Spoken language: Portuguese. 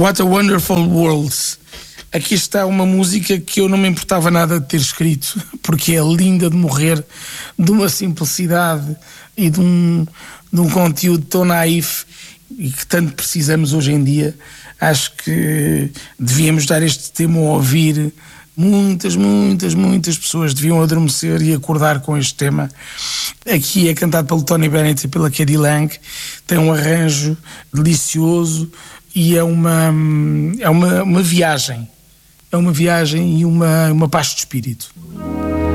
What a Wonderful World. Aqui está uma música que eu não me importava nada de ter escrito, porque é linda de morrer, de uma simplicidade e de um conteúdo tão naif e que tanto precisamos hoje em dia. Acho que devíamos dar este tema a ouvir. Muitas pessoas deviam adormecer e acordar com este tema. Aqui é cantado pelo Tony Bennett e pela K.D. Lang. Tem um arranjo delicioso e é uma viagem. É uma viagem e uma paz de espírito.